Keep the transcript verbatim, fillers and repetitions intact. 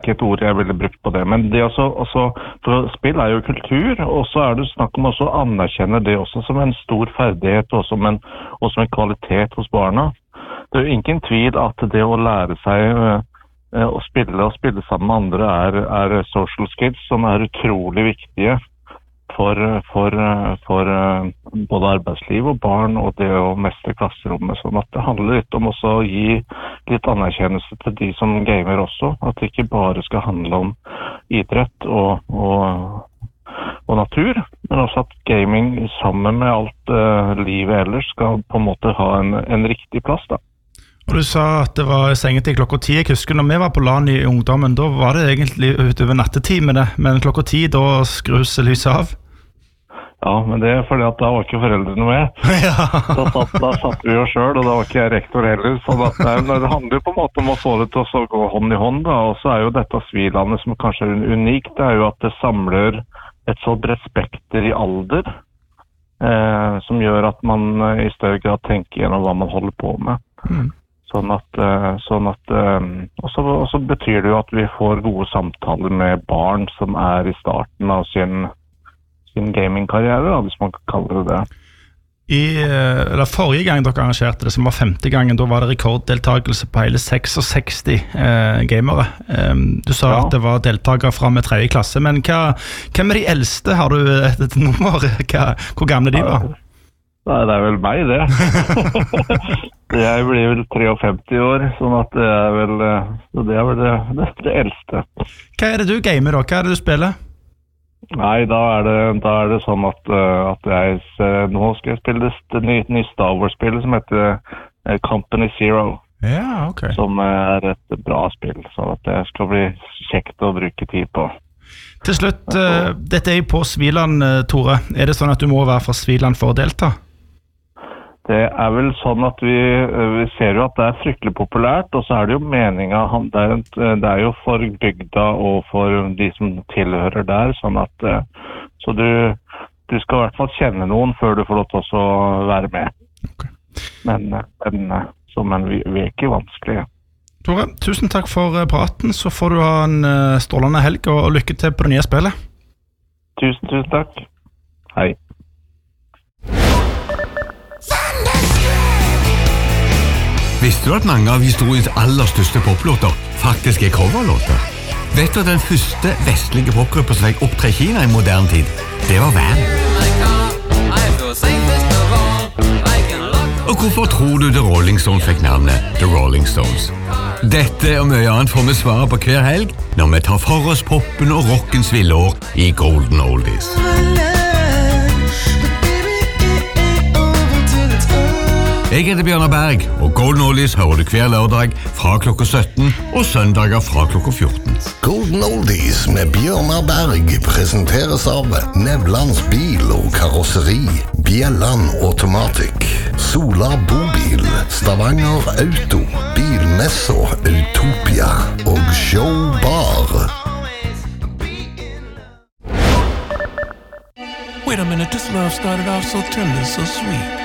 ikke et ord jeg ville brukt på det, men det også, også for spill er jo kultur, og så er det snakk om også å anerkjenne det også som en stor ferdighet, og som en, og som en kvalitet hos barna. Det er jo ingen tvil at det å lære seg uh, å spille og spille sammen med andre er, er social skills som er utrolig viktige for, for, for både arbeidsliv og barn og det å mestre klasserommet. Sånn at det handler litt om også å gi litt anerkjennelse til de som gamer også. At det ikke bare skal handle om idrett og, og, og natur, men også at gaming sammen med alt uh, livet ellers skal på en måte ha en, en riktig plass da. Og du sa at det var sengetid klokka ti. Jeg husker når vi var på LAN i ungdommen, da var det egentlig utover nattetid med det, men klokka ti da skrus lyset av. Ja, men det er fordi at da var ikke foreldrene med. Ja. Da, satt, da satt vi jo selv, og da var ikke jeg rektor heller. Så det, det handler på en måte om å få det til å gå hånd i hånd. Da. Og så er jo dette Svilandet som kanskje er unikt, det er jo at det samler et så bredt spekter i alder, eh, som gjør at man i større grad tenker gjennom hva man holder på med. Mm. Sånn at, sånn at og så, og så betyr det jo at vi får gode samtaler med barn som er i starten av sin sin gamingkarriere, hvis man kan kalle det det. I, eller forrige gang dere arrangerte det, som var femte gangen, da var det rekorddeltakelse på hele sekstiseks eh, gamere. Um, du sa ja. At det var deltakere fra med tredje klasse, men hva, hvem er de eldste? Har du et, et nummer? Hva, hvor gamle de var? Nei, det er vel meg, det. Jeg blir vel femtitre år, sånn at det er vel, det, er vel det, det, det eldste. Hva er det du gamer da? Hva er det du spiller? Nei, da er det, da er det sånn at, uh, at jeg, nå skal jeg spille det nye, nye Star Wars-spillet som heter uh, Company Zero. Ja, ok. Som er et bra spill, så at det skal bli kjekt å bruke tid på. Til slutt, uh, dette er jo på Sviland, uh, Tore. Er det sånn at du må være fra Sviland for å delta? Det er vel sånn at vi, vi ser jo at det er fryktelig populært, og så er det jo meningen, det er, det er jo for bygda og for de som tilhører der, sånn at så du, du skal i hvert fall kjenne noen før du får lov til å være med. Okay. Men, men, så, men vi, vi er ikke vanskelige. Tore, tusen takk for praten, så får du ha en strålende helg, og lykke til på det nye spillet. Tusen, tusen takk. Hei. Visste du at mange av historiens aller største poplåter faktisk er coverlåter? Vet du at den første vestlige popgruppa som fikk opptre i Kina i moderne tid, det var Van? Og hvorfor tror du The Rolling Stones fikk navnet The Rolling Stones? Dette og mye annet får vi svare på hver helg når vi tar for oss poppen og rockens villår i Golden Oldies. Jeg heter Bjørnar Berg, og Golden Oldies hører du hver lørdag fra klokka sytten og søndager fra klokka fjorten. Golden Oldies med Bjørnar Berg presenteres av Nevlands bil og karosseri, Bjelland Automatic, Sola Bobil, Stavanger Auto, Bilmesso Utopia og Show Bar. Wait a minute, this love started off so tender, so sweet.